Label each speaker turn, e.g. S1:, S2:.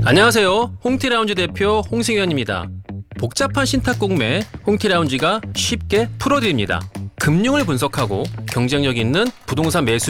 S1: 안녕하세요. 홍티라운지 대표 홍승현입니다. 복잡한 신탁 공매 홍티라운지가 쉽게 풀어드립니다. 금융을 분석하고 경쟁력 있는 부동산 매수